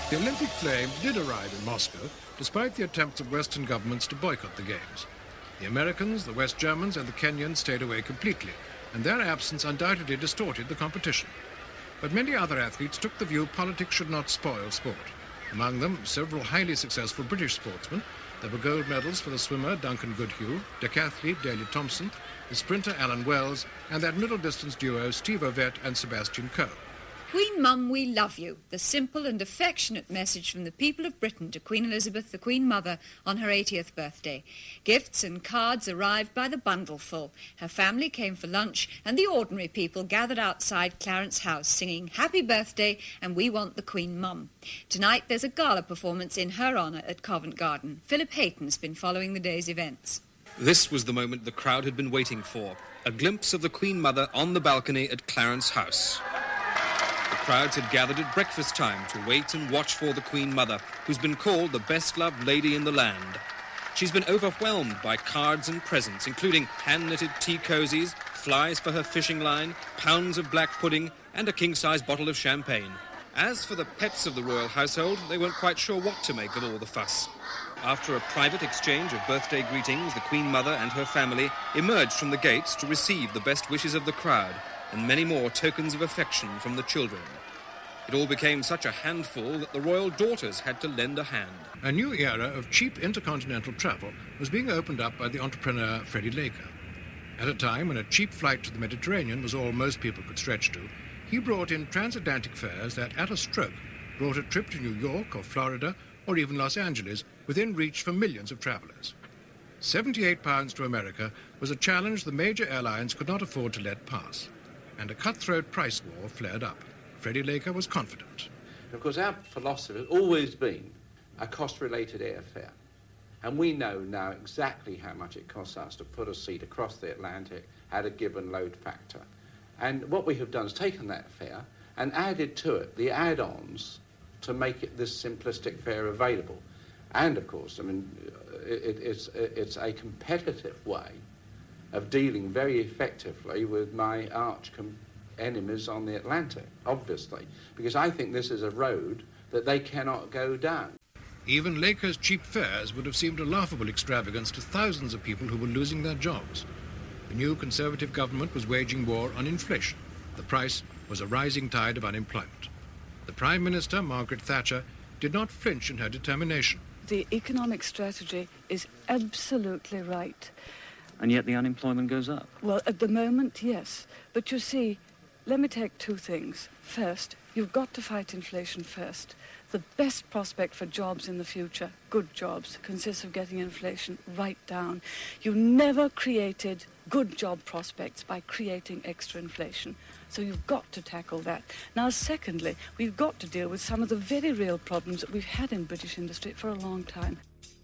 The Olympic flame did arrive in Moscow, despite the attempts of Western governments to boycott the Games. The Americans, the West Germans and the Kenyans stayed away completely, and their absence undoubtedly distorted the competition. But many other athletes took the view politics should not spoil sport. Among them, several highly successful British sportsmen. There were gold medals for the swimmer Duncan Goodhue, decathlete Daley Thompson, the sprinter Alan Wells, and that middle-distance duo Steve Ovett and Sebastian Coe. Queen Mum, we love you. The simple and affectionate message from the people of Britain to Queen Elizabeth, the Queen Mother, on her 80th birthday. Gifts and cards arrived by the bundleful. Her family came for lunch, and the ordinary people gathered outside Clarence House singing Happy Birthday and We Want the Queen Mum. Tonight there's a gala performance in her honour at Covent Garden. Philip Hayton's been following the day's events. This was the moment the crowd had been waiting for. A glimpse of the Queen Mother on the balcony at Clarence House. The crowds had gathered at breakfast time to wait and watch for the Queen Mother, who's been called the best-loved lady in the land. She's been overwhelmed by cards and presents, including hand-knitted tea cosies, flies for her fishing line, pounds of black pudding, and a king-size bottle of champagne. As for the pets of the royal household, they weren't quite sure what to make of all the fuss. After a private exchange of birthday greetings, the Queen Mother and her family emerged from the gates to receive the best wishes of the crowd and many more tokens of affection from the children. It all became such a handful that the royal daughters had to lend a hand. A new era of cheap intercontinental travel was being opened up by the entrepreneur Freddie Laker. At a time when a cheap flight to the Mediterranean was all most people could stretch to, he brought in transatlantic fares that, at a stroke, brought a trip to New York or Florida or even Los Angeles within reach for millions of travellers. £78 to America was a challenge the major airlines could not afford to let pass, and a cutthroat price war flared up. Freddie Laker was confident. Of course, our philosophy has always been a cost-related airfare. And we know now exactly how much it costs us to put a seat across the Atlantic at a given load factor. And what we have done is taken that fare and added to it the add-ons to make it this simplistic fare available. And, of course, I mean, it's a competitive way of dealing very effectively with my arch-enemies on the Atlantic, obviously, because I think this is a road that they cannot go down. Even Laker's cheap fares would have seemed a laughable extravagance to thousands of people who were losing their jobs. The new Conservative government was waging war on inflation. The price was a rising tide of unemployment. The Prime Minister, Margaret Thatcher, did not flinch in her determination. The economic strategy is absolutely right. And yet the unemployment goes up? Well, at the moment, yes. But you see, let me take two things. First, you've got to fight inflation first. The best prospect for jobs in the future, good jobs, consists of getting inflation right down. You never created good job prospects by creating extra inflation. So you've got to tackle that. Now, secondly, we've got to deal with some of the very real problems that we've had in British industry for a long time.